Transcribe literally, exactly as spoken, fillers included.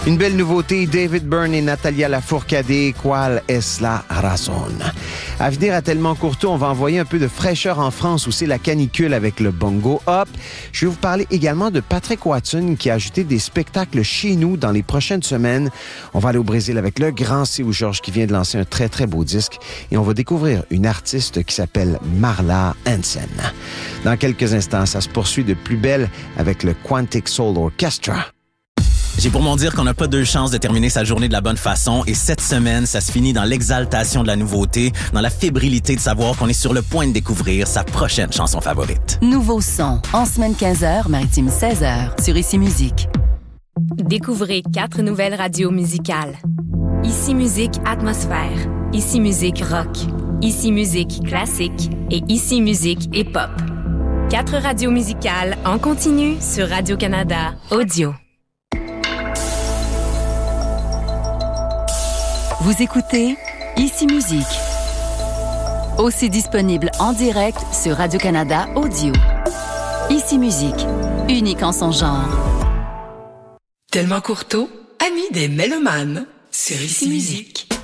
Une belle nouveauté, David Byrne et Natalia Lafourcade, Qual es la razón? Avenir à Tellement Courteau, on va envoyer un peu de fraîcheur en France où c'est la canicule avec le Bongo Up. Je vais vous parler également de Patrick Watson qui a ajouté des spectacles chez nous dans les prochaines semaines. On va aller au Brésil avec le grand Seu Jorge qui vient de lancer un très très beau disque et on va découvrir une artiste qui s'appelle Marla Hansen. Dans quelques instants, ça se poursuit de plus belle avec le Quantic Soul Orchestra. J'ai pour mon dire qu'on n'a pas deux chances de terminer sa journée de la bonne façon et cette semaine, ça se finit dans l'exaltation de la nouveauté, dans la fébrilité de savoir qu'on est sur le point de découvrir sa prochaine chanson favorite. Nouveau son, en semaine quinze heures, maritime seize heures, sur Ici Musique. Découvrez quatre nouvelles radios musicales. Ici Musique Atmosphère, Ici Musique Rock, Ici Musique Classique et Ici Musique Hip-Hop. Quatre radios musicales en continu sur Radio-Canada Audio. Vous écoutez Ici Musique, aussi disponible en direct sur Radio-Canada Audio. Ici Musique, unique en son genre. Tellement Courteau, ami des mélomanes, sur Ici Musique.